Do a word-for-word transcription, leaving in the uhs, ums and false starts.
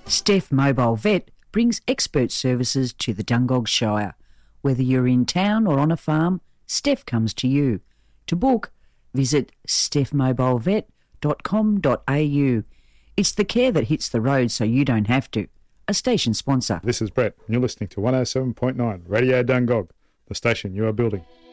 Steph Mobile Vet brings expert services to the Dungog Shire. Whether you're in town or on a farm, Steph comes to you. To book, visit steph mobile vet dot com dot a u. It's the care that hits the road so you don't have to. A station sponsor. This is Brett, and you're listening to one oh seven point nine Radio Dungog, the station you are building.